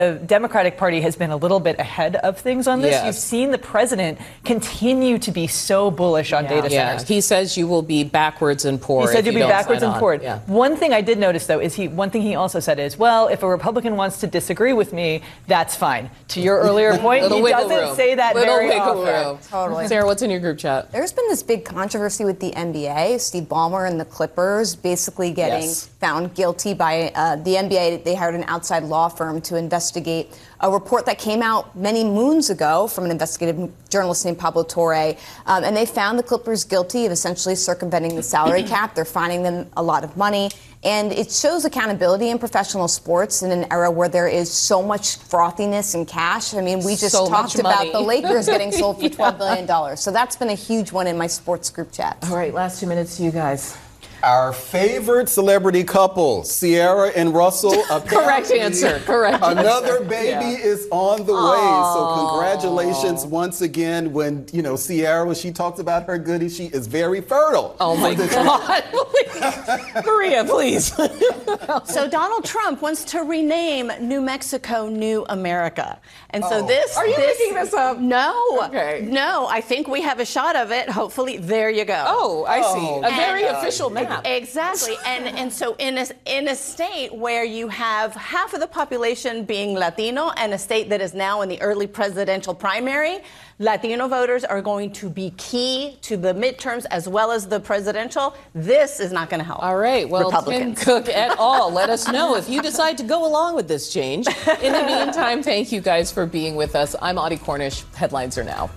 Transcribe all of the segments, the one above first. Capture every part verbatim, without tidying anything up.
The Democratic Party has been a little bit ahead of things on this. Yes. You've seen the president continue to be so bullish on yeah. data centers. Yeah. He says you will be backwards and poor. He said you'll you be backwards and forward. Yeah. One thing I did notice, though, is he. One thing he also said is, well, if a Republican wants to disagree with me, that's fine. To your earlier point, he doesn't room. say that little very wiggle often. Room. Totally. Sarah, what's in your group chat? There's been this big controversy with the N B A. Steve Ballmer and the Clippers basically getting Yes. found guilty by uh, the N B A. They hired an outside law firm to investigate a report that came out many moons ago from an investigative journalist named Pablo Torre. Um, and they found the Clippers guilty of essentially circumventing the salary cap. They're fining them a lot of money. And it shows accountability in professional sports in an era where there is so much frothiness and cash. I mean, we just So talked much about money. the Lakers getting sold for Yeah. twelve billion dollars. So that's been a huge one in my sports group chat. All right, last two minutes to you guys. Our favorite celebrity couple, Ciara and Russell. Correct answer. Correct. Another answer. baby Yeah. is on the way. So congratulations once again. When, you know, Ciara, when she talks about her goodies, she is very fertile. Oh, my God. Please. Maria, please. So Donald Trump wants to rename New Mexico New America. And so Oh. this... Are you this, making this up? No. Okay. No, I think we have a shot of it. Hopefully, there you go. Oh, I see. Oh, A very and- official map. Exactly. And and so in a, in a state where you have half of the population being Latino and a state that is now in the early presidential primary, Latino voters are going to be key to the midterms as well as the presidential. This is not going to help. All right. Well, Tim Republicans. Cook et al. Let us know if you decide to go along with this change. In the meantime, thank you guys for being with us. I'm Audie Cornish. Headlines are now.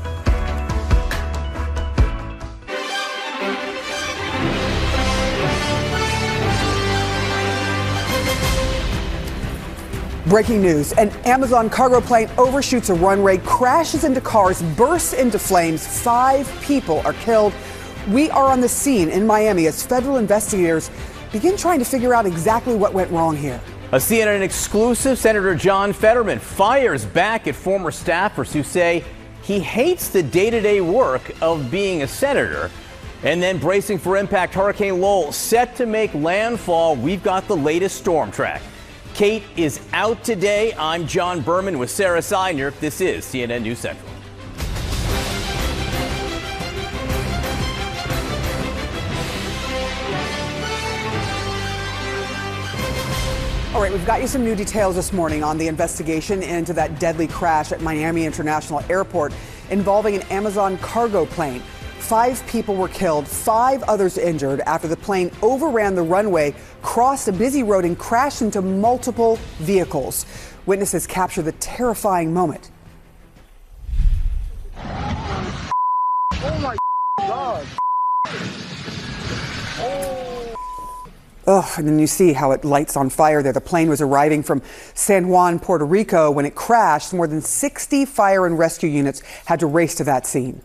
Breaking news. An Amazon cargo plane overshoots a runway, crashes into cars, bursts into flames. Five people are killed. We are on the scene in Miami as federal investigators begin trying to figure out exactly what went wrong here. A C N N exclusive. Senator John Fetterman fires back at former staffers who say he hates the day-to-day work of being a senator. And then bracing for impact, Hurricane Lowell set to make landfall. We've got the latest storm track. Kate is out today. I'm John Berman with Sarah Seidner. This is C N N News Central. All right, we've got you some new details this morning on the investigation into that deadly crash at Miami International Airport involving an Amazon cargo plane. Five people were killed, five others injured after the plane overran the runway, crossed a busy road, and crashed into multiple vehicles. Witnesses capture the terrifying moment. Oh my God. Ugh, and then you see how it lights on fire there. The plane was arriving from San Juan, Puerto Rico. When it crashed, more than sixty fire and rescue units had to race to that scene.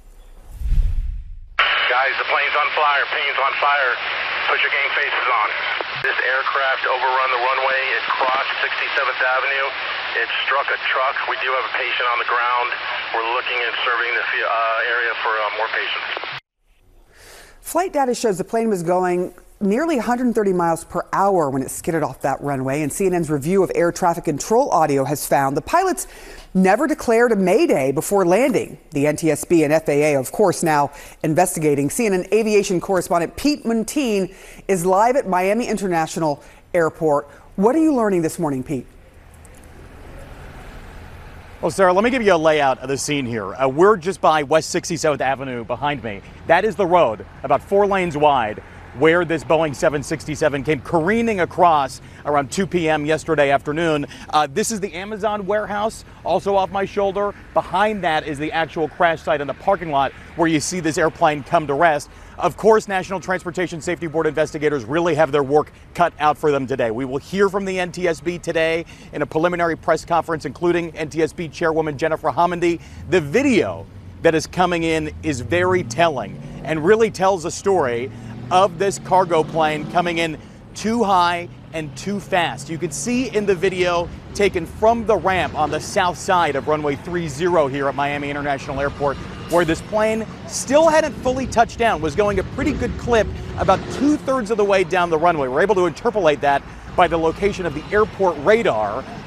Guys, the plane's on fire, plane's on fire. Put your game faces on. This aircraft overrun the runway. It crossed sixty-seventh Avenue. It struck a truck. We do have a patient on the ground. We're looking and surveying this uh, area for uh, more patients. Flight data shows the plane was going nearly one hundred thirty miles per hour when it skidded off that runway. And C N N's review of air traffic control audio has found the pilots never declared a mayday before landing. The N T S B and F A A, of course, now investigating. C N N aviation correspondent Pete Muntean is live at Miami International Airport. What are you learning this morning, Pete? Well, Sarah, let me give you a layout of the scene here. Uh, we're just by West sixty-seventh Avenue behind me. That is the road, about four lanes wide, where this Boeing seven sixty-seven came careening across around two p.m. yesterday afternoon. Uh, this is the Amazon warehouse, also off my shoulder. Behind that is the actual crash site in the parking lot where you see this airplane come to rest. Of course, National Transportation Safety Board investigators really have their work cut out for them today. We will hear from the N T S B today in a preliminary press conference, including N T S B Chairwoman Jennifer Homendy. The video that is coming in is very telling and really tells a story of this cargo plane coming in too high and too fast. You can see in the video taken from the ramp on the south side of runway three zero here at Miami International Airport, where this plane still hadn't fully touched down, was going a pretty good clip about two-thirds of the way down the runway. We're able to interpolate that by the location of the airport radar,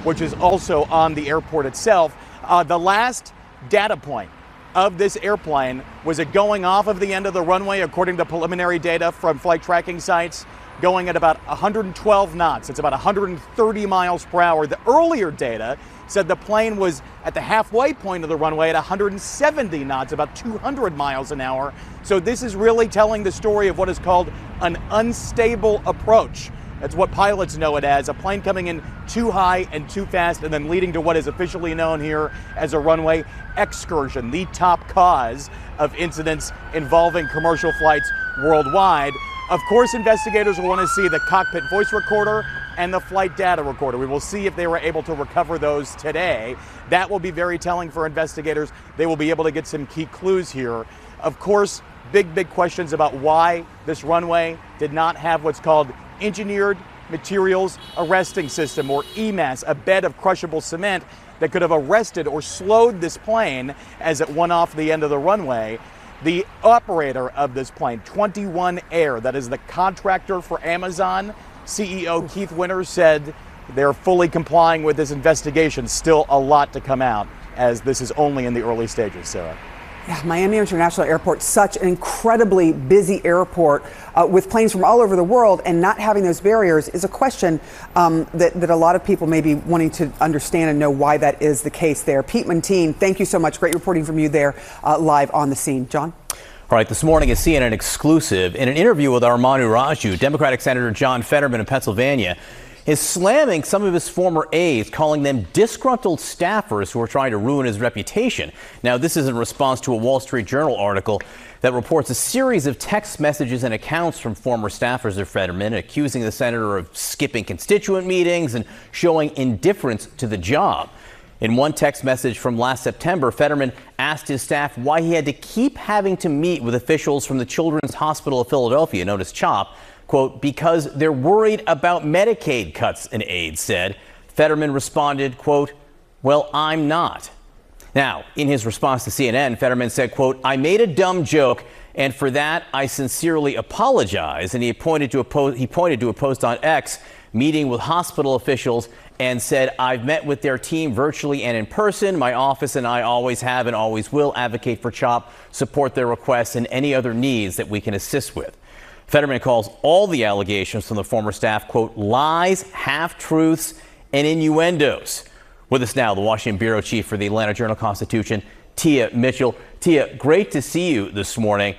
which is also on the airport itself. Uh, the last data point of this airplane was it going off of the end of the runway, according to preliminary data from flight tracking sites, going at about one hundred twelve knots. It's about one hundred thirty miles per hour. The earlier data said the plane was at the halfway point of the runway at one hundred seventy knots, about two hundred miles an hour. So this is really telling the story of what is called an unstable approach. That's what pilots know it as, a plane coming in too high and too fast and then leading to what is officially known here as a runway excursion, the top cause of incidents involving commercial flights worldwide. Of course, investigators will want to see the cockpit voice recorder and the flight data recorder. We will see if they were able to recover those today. That will be very telling for investigators. They will be able to get some key clues here. Of course, big, big questions about why this runway did not have what's called Engineered Materials Arresting System, or E M A S, a bed of crushable cement that could have arrested or slowed this plane as it went off the end of the runway. The operator of this plane, twenty-one Air, that is the contractor for Amazon, C E O Keith Winters, said they're fully complying with this investigation. Still a lot to come out, as this is only in the early stages, Sarah. Yeah, Miami International Airport, such an incredibly busy airport uh, with planes from all over the world, and not having those barriers is a question um, that, that a lot of people may be wanting to understand and know why that is the case there. Pete Montine, thank you so much. Great reporting from you there uh, live on the scene. John? All right, this morning is C N N exclusive. In an interview with Armanu Raju, Democratic Senator John Fetterman of Pennsylvania is slamming some of his former aides, calling them disgruntled staffers who are trying to ruin his reputation. Now, this is in response to a Wall Street Journal article that reports a series of text messages and accounts from former staffers of Fetterman accusing the senator of skipping constituent meetings and showing indifference to the job. In one text message from last September, Fetterman asked his staff why he had to keep having to meet with officials from the Children's Hospital of Philadelphia, known as CHOP, quote, because they're worried about Medicaid cuts, an aide said. Fetterman responded, quote, well, I'm not. Now, in his response to C N N, Fetterman said, quote, I made a dumb joke, and for that, I sincerely apologize. And he pointed to a post, he pointed to a post on X meeting with hospital officials and said, I've met with their team virtually and in person. My office and I always have and always will advocate for CHOP, support their requests and any other needs that we can assist with. Fetterman calls all the allegations from the former staff, quote, lies, half-truths, and innuendos. With us now, the Washington bureau chief for the Atlanta Journal-Constitution, Tia Mitchell. Tia, great to see you this morning.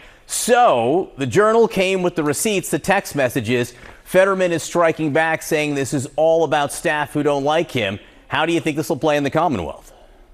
So, the Journal came with the receipts, the text messages. Fetterman is striking back, saying this is all about staff who don't like him. How do you think this will play in the Commonwealth?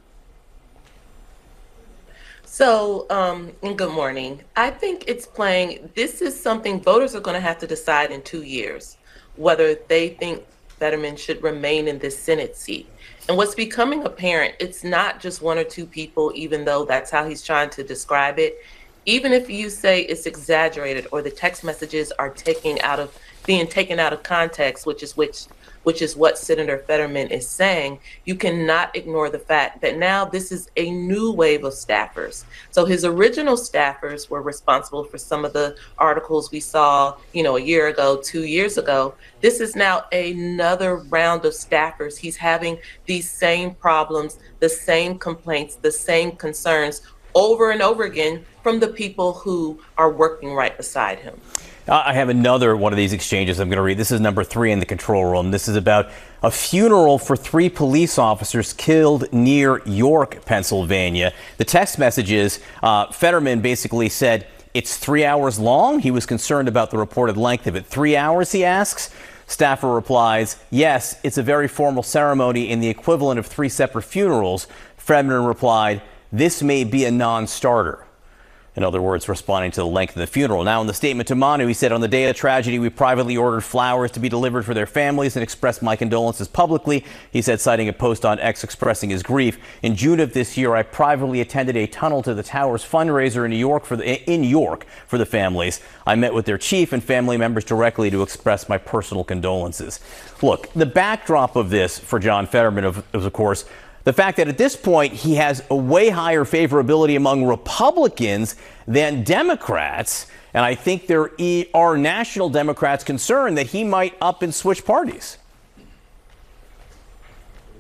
So, um, and good morning. I think it's playing, this is something voters are going to have to decide in two years, whether they think Fetterman should remain in this Senate seat. And what's becoming apparent, it's not just one or two people, even though that's how he's trying to describe it. Even if you say it's exaggerated or the text messages are taking out of being taken out of context, which is which which is what Senator Fetterman is saying, you cannot ignore the fact that now this is a new wave of staffers. So his original staffers were responsible for some of the articles we saw, you know, a year ago, two years ago. This is now another round of staffers. He's having these same problems, the same complaints, the same concerns over and over again from the people who are working right beside him. I have another one of these exchanges I'm going to read. This is number three in the control room. This is about a funeral for three police officers killed near York, Pennsylvania. The text messages, uh, Fetterman basically said, it's three hours long. He was concerned about the reported length of it. Three hours, he asks. Staffer replies, yes, it's a very formal ceremony in the equivalent of three separate funerals. Fetterman replied, this may be a non-starter. In other words, responding to the length of the funeral. Now, in the statement to Manu, he said, on the day of the tragedy, we privately ordered flowers to be delivered for their families and expressed my condolences publicly. He said, citing a post on X expressing his grief. In June of this year, I privately attended a Tunnel to the Towers fundraiser in New York for the, in York for the families. I met with their chief and family members directly to express my personal condolences. Look, the backdrop of this for John Fetterman is, of, of course, the fact that at this point he has a way higher favorability among Republicans than Democrats. And I think there are national Democrats concerned that he might up and switch parties.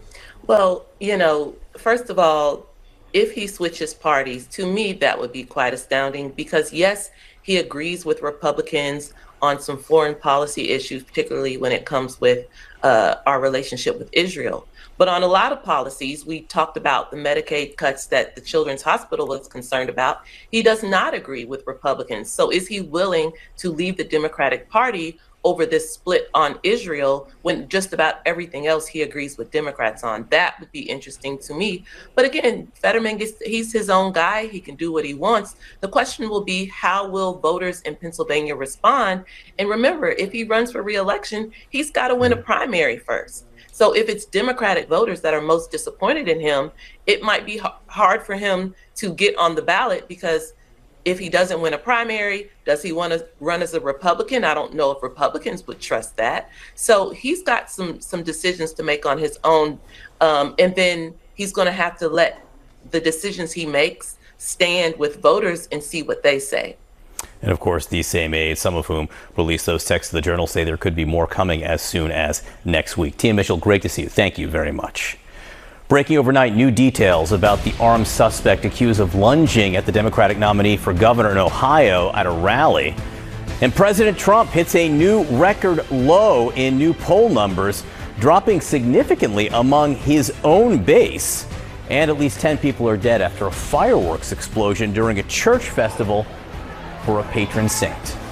Well, you know, first of all, if he switches parties, to me, that would be quite astounding because, yes, he agrees with Republicans on some foreign policy issues, particularly when it comes with uh, our relationship with Israel. But on a lot of policies, we talked about the Medicaid cuts that the Children's Hospital is concerned about. He does not agree with Republicans. So is he willing to leave the Democratic Party over this split on Israel when just about everything else he agrees with Democrats on? That would be interesting to me. But again, Fetterman gets, he's his own guy. He can do what he wants. The question will be, how will voters in Pennsylvania respond? And remember, if he runs for re-election, he's got to win a primary first. So if it's Democratic voters that are most disappointed in him, it might be h- hard for him to get on the ballot because if he doesn't win a primary, does he want to run as a Republican? I don't know if Republicans would trust that. So he's got some some decisions to make on his own. Um, and then he's going to have to let the decisions he makes stand with voters and see what they say. And of course, these same aides, some of whom released those texts to the Journal, say there could be more coming as soon as next week. Tia Mitchell, great to see you. Thank you very much. Breaking overnight, new details about the armed suspect accused of lunging at the Democratic nominee for governor in Ohio at a rally. And President Trump hits a new record low in new poll numbers, dropping significantly among his own base. And at least ten people are dead after a fireworks explosion during a church festival for a patron saint.